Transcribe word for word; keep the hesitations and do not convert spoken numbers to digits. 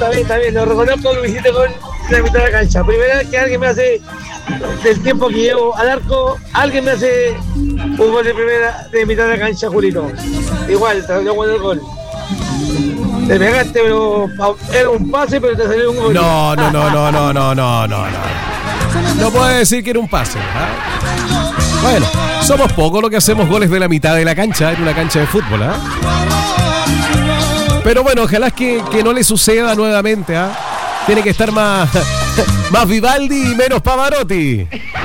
está bien, está bien, lo reconozco, lo hiciste con la mitad de la cancha. Primera vez que alguien me hace, del tiempo que llevo al arco, alguien me hace un gol de primera, de mitad de la cancha, Julito. Igual, te salió bueno el gol. Te pegaste, pero era un pase, pero te salió un gol. No, no, no, no, no, no, no, no, no. No puedo decir que era un pase, ¿ah? Bueno, somos pocos los que hacemos goles de la mitad de la cancha en una cancha de fútbol, ¿ah? Pero bueno, ojalá que, que no le suceda nuevamente, ¿ah? Tiene que estar más, más Vivaldi y menos Pavarotti.